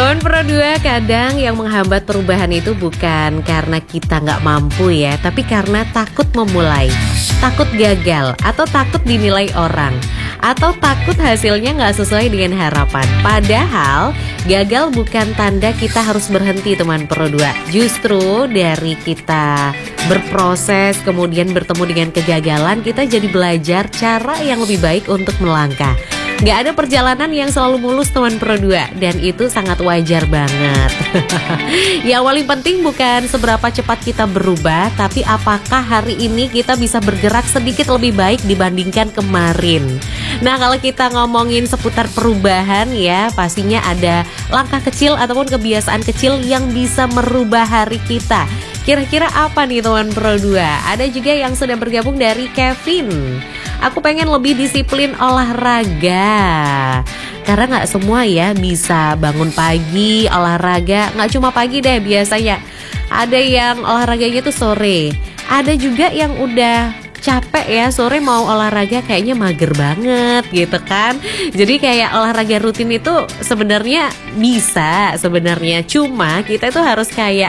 Teman Pro 2, kadang yang menghambat perubahan itu bukan karena kita nggak mampu ya, tapi karena takut memulai, takut gagal, atau takut dinilai orang, atau takut hasilnya nggak sesuai dengan harapan. Padahal gagal bukan tanda kita harus berhenti teman Pro 2. Justru dari kita berproses kemudian bertemu dengan kegagalan, kita jadi belajar cara yang lebih baik untuk melangkah. Gak ada perjalanan yang selalu mulus teman Pro 2, dan itu sangat wajar banget. Yang paling penting bukan seberapa cepat kita berubah, tapi apakah hari ini kita bisa bergerak sedikit lebih baik dibandingkan kemarin. Nah, kalau kita ngomongin seputar perubahan ya, pastinya ada langkah kecil ataupun kebiasaan kecil yang bisa merubah hari kita. Kira-kira apa nih teman Pro 2? Ada juga yang sudah bergabung dari Kevin. Aku pengen lebih disiplin olahraga, karena gak semua ya bisa bangun pagi olahraga. Gak cuma pagi deh biasanya, ada yang olahraganya tuh sore. Ada juga yang udah capek ya, sore mau olahraga kayaknya mager banget gitu kan. Jadi kayak olahraga rutin itu sebenarnya bisa sebenarnya, cuma kita itu harus kayak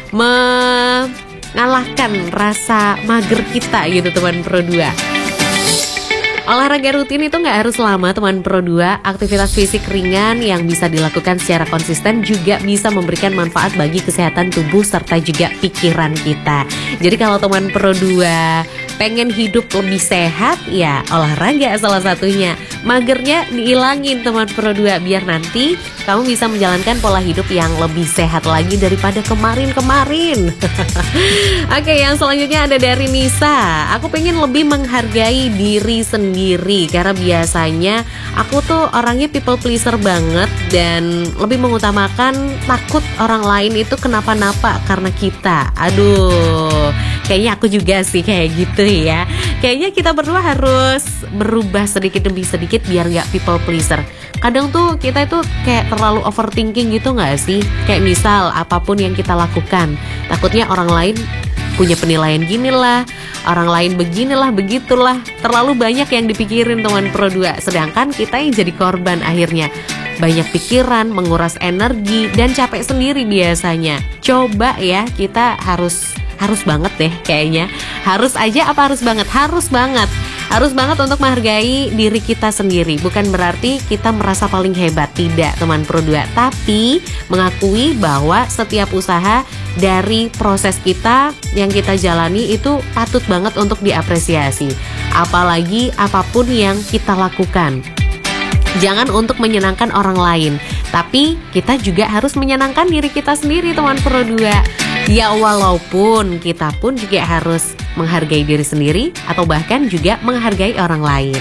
mengalahkan rasa mager kita gitu teman Pro 2. Olahraga rutin itu nggak harus lama teman Pro 2. Aktivitas fisik ringan yang bisa dilakukan secara konsisten juga bisa memberikan manfaat bagi kesehatan tubuh serta juga pikiran kita. Jadi kalau teman Pro 2 pengen hidup lebih sehat, ya olahraga salah satunya. Magernya diilangin teman Pro 2, biar nanti kamu bisa menjalankan pola hidup yang lebih sehat lagi daripada kemarin-kemarin. Oke, yang selanjutnya ada dari Nisa. Aku pengen lebih menghargai diri sendiri, karena biasanya aku tuh orangnya people pleaser banget dan lebih mengutamakan takut orang lain itu kenapa-napa karena kita. Aduh, kayaknya aku juga sih kayak gitu ya. Kayaknya kita berdua harus berubah sedikit demi sedikit biar gak people pleaser. Kadang tuh kita itu kayak terlalu overthinking gitu gak sih? Kayak misal apapun yang kita lakukan, takutnya orang lain punya penilaian ginilah, orang lain beginilah, begitulah. Terlalu banyak yang dipikirin teman Pro 2, sedangkan kita yang jadi korban akhirnya. Banyak pikiran, menguras energi, dan capek sendiri biasanya. Coba ya, kita harus banget deh kayaknya. Harus aja apa harus banget? Harus banget. Harus banget untuk menghargai diri kita sendiri. Bukan berarti kita merasa paling hebat, tidak teman Pro 2. Tapi mengakui bahwa setiap usaha dari proses kita yang kita jalani itu patut banget untuk diapresiasi. Apalagi apapun yang kita lakukan. Jangan untuk menyenangkan orang lain, tapi kita juga harus menyenangkan diri kita sendiri teman Pro 2. Ya walaupun kita pun juga harus menghargai diri sendiri atau bahkan juga menghargai orang lain.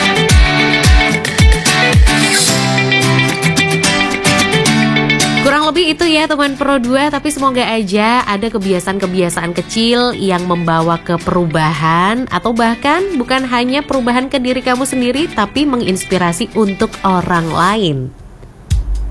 Kurang lebih itu ya teman Pro 2, tapi semoga aja ada kebiasaan-kebiasaan kecil yang membawa ke perubahan, atau bahkan bukan hanya perubahan ke diri kamu sendiri, tapi menginspirasi untuk orang lain.